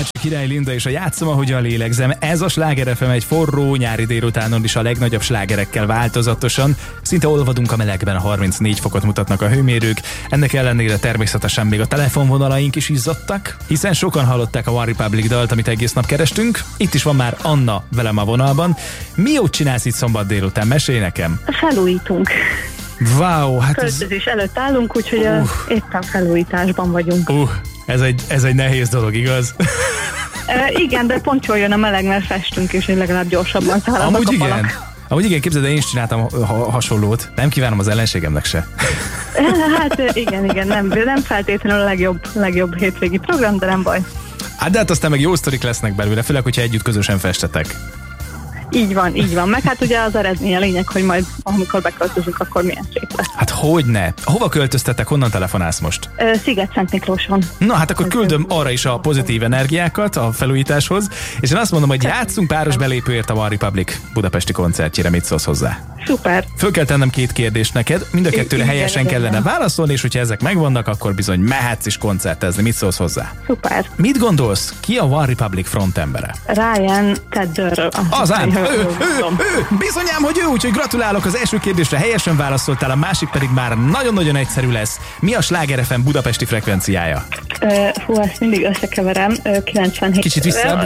Tanácsi Király Linda és a Játszom, ahogyan lélegzem. Ez a Sláger FM egy forró nyári délutánon is a legnagyobb slágerekkel változatosan. Szinte olvadunk a melegben, a 34 fokot mutatnak a hőmérők. Ennek ellenére természetesen még a telefonvonalaink is izzadtak, hiszen sokan hallották a One Republic dalt, amit egész nap kerestünk. Itt is van már Anna velem a vonalban. Mi jót csinálsz itt szombat délután? Mesélj nekem! Felújítunk. Wow, hát költözés előtt állunk, úgyhogy éppen felújításban vagyunk. Ez egy nehéz dolog, igaz? Igen, de pont jól jön a meleg, mert festünk, és legalább gyorsabban szállnak a falak. Amúgy igen, képzeld, én is csináltam hasonlót. Nem kívánom az ellenségemnek se. Hát igen, nem feltétlenül a legjobb hétvégi program, de nem baj. Hát de hát aztán meg jó sztorik lesznek belőle, főleg, hogyha együtt közösen festetek. Így van. Meg hát ugye az eredmény a lényeg, hogy majd amikor beköltözünk, akkor milyen szép lesz. Hát hogyne? Hova költöztetek? Honnan telefonálsz most? Sziget-Szent Miklóson. Na hát akkor küldöm arra is a pozitív energiákat a felújításhoz, és én azt mondom, hogy játszunk páros belépőért a One Republic budapesti koncertjére. Mit szólsz hozzá? Szuper. Föl kell tennem 2 kérdést neked, mind a 2-re helyesen kellene válaszolni, és hogyha ezek megvannak, akkor bizony mehetsz is koncertezni. Mit szólsz hozzá? Szuper. Mit gondolsz? Ki a One Republic frontembere? Ryan Tedder. Ő, bizonyám, hogy ő, úgyhogy gratulálok, az első kérdésre helyesen válaszoltál, a másik pedig már nagyon-nagyon egyszerű lesz. Mi a Sláger FM budapesti frekvenciája? Ezt mindig összekeverem. 97. Kicsit vissza.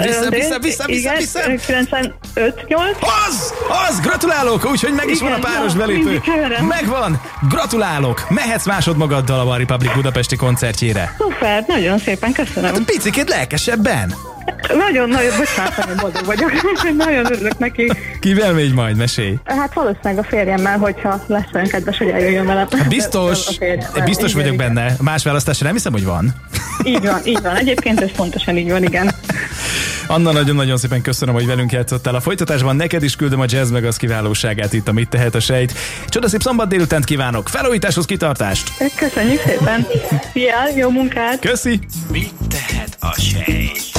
95-8. Az! Gratulálok, úgyhogy meg is van a páros belépő. Megvan! Gratulálok! Mehetsz másodmagaddal a One Republic budapesti koncertjére. Szuper, nagyon szépen köszönöm. Hát picikét lelkesebben. Nagyon, bocsánat, nagyon boldog vagyok. Nagyon örülök neki. Kivel még majd? Mesélj. Hát valószínűleg a férjemmel, hogyha lesz olyan kedves, hogy eljöjjön velem. Hát biztos vagyok benne. Más választásra nem hiszem, hogy van. Így van. Egyébként ez pontosan így van, igen. Anna, nagyon-nagyon szépen köszönöm, hogy velünk játszottál. A folytatásban neked is küldöm a Jazz meg az kiválóságát itt, amit tehet a sejt. Csodaszép szombat délutánt kívánok. Felújításhoz kitartást. Köszönjük szépen. Szia, jó munkát. Köszi. Mit tehet a sejt?